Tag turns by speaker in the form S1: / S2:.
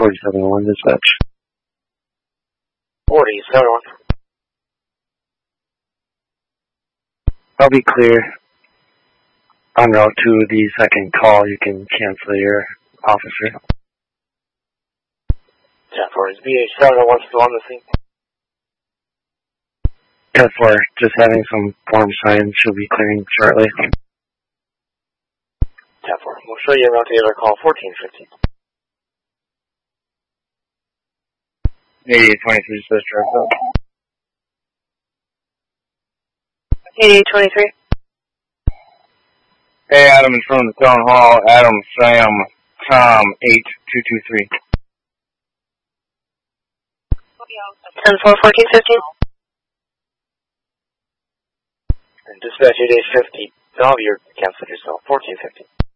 S1: 4701 dispatch.
S2: 4701.
S1: I'll be clear. En route to the second call, you can cancel your officer.
S2: 10-4, is BH701 still on the scene?
S1: 10-4, just having some form signed, she'll be clearing shortly.
S2: 10-4, we'll show you around to the other call, 1415.
S1: 8823, sister.
S3: 8823.
S1: Hey, Adam is from the town hall. Adam, Sam, Tom, 8223.
S3: 10-4, 1415.
S2: And dispatch 8850, Bellevue, cancel yourself, 1415.